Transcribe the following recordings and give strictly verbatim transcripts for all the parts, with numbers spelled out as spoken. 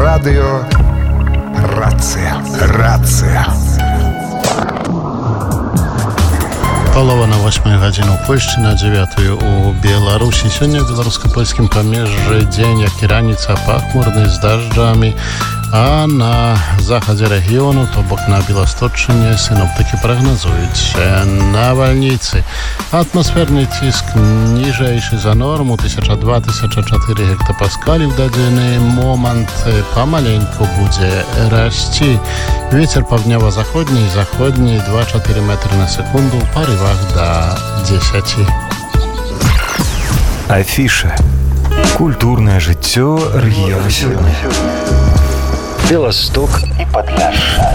Радыё Рацыя. Рацыя. Палова на восьмую гадзіну ў Польшчы, на дзевятую у Беларусі. Сёння ў беларуска-польскім памежжы дзень, як і раніца, пахмурны з дажджамі, а на захадзе рэгіёну, то бок на Беласточчыне, сіноптыкі прагназуюць навальніцы. Атмасферны ціск ніжэйшы за норму, тысяча два - тысяча чатыры гектапаскалі ў дадзены момант, памаленьку будзе расці. Вецер паўднёва-заходні і заходні два - чатыры метры на секунду, ў парывах да дзесяці. Афіша. Культурнае жыццё рэгіёну сёння. Беласток і Падляшша.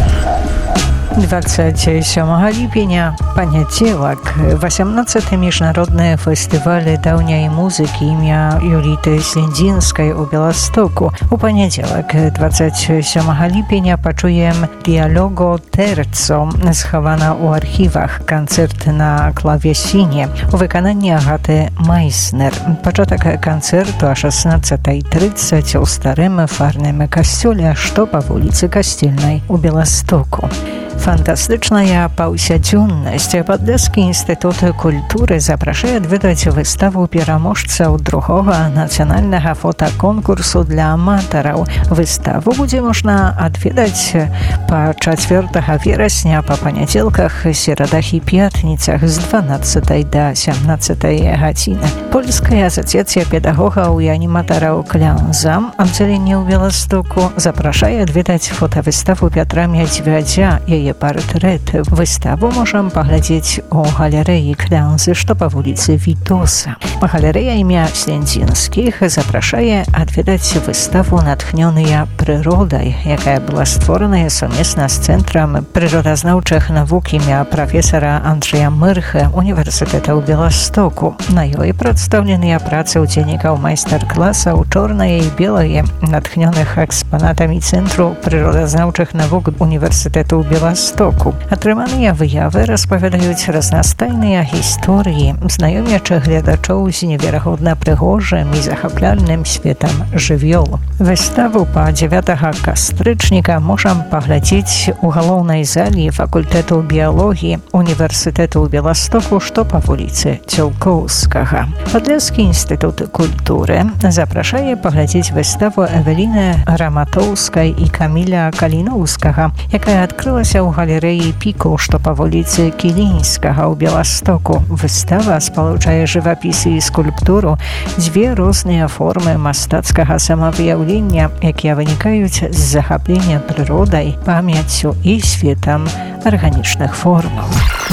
двадцать сёмага ліпеня, панядзелак, восемнадцаты міжнародныя фестывалі даўняй музыкі імя Юліты Слендзінскай у Беластоку. У панядзелак, двадцать сёмага ліпеня, пачуем «Діалого Терцо», схавана ў архівах, канцэрт на клавесіне у выкананні Агаты Майснер. Пачатак канцэрту о шаснаццатай трыццаць у старым фарным касцёле, што па вуліцы Касцельнай у Беластоку. Фантастычная паўсядзённасць. Падляшскі інстытут культуры запрашае адведаць выставу пераможцаў другога нацыянальнага фотаконкурсу для аматараў. Выставу будзе можна адведаць па чацвёртага верасня па панядзелках, серадах і пятніцах з дванаццатай да сямнаццатай гадзіны. Польская асацыяцыя педагогаў і аніматараў «Клянза» аддзяленне ў Беластоку запрашае адведаць фотавыставу Пятра Мядзвядзя, яе партрэт. Выставу можам паглядзець у галерэі «Клянзы», што па вуліцы Вітоса. Галерэя імя Слендзінскіх запрашае адведаць выставу «Натхнёныя прыродай», якая была створаная сумесна з Цэнтрам прыродазнаўчых навук імя прафесара Андрыя Мырхэ універсітэта ў Беластоку. На ёй прадстаўленыя працы удзельнікаў майстар-класаў «Чорнае і белае», натхнёных экспанатамі Цэнтру прыродазнаўчых навук універсітэту ў Беластоку. Атрыманыя выявы распавядаюць разнастайныя гісторыі, знаёмячы гледачоў з неверагодна прыгожым і захапляльным светам жывёл. Выставу па дзевятага кастрычніка можам паглядзець у галоўнай залі факультэту біялогіі універсітэту ў Беластоку, што па вуліцы Цёлкоўскага. Падляшскі інстытут культуры запрашае паглядзець выставу Эвеліны Раматоўскай і Каміля Каліноўскага, якая адкрылася ў галерэі «Піку», што па вуліцы Кілінскага ў Беластоку. Выстава спалучае жывапісы і скульптуру, дзве розныя формы мастацкага самавыяўлення, якія вынікаюць з захаплення прыродай, памяццю і светам арганічных формаў.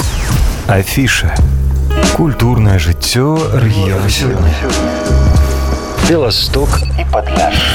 Афіша. Культурнае жыццё рэгіёну сёння. Беласток і Падляшша.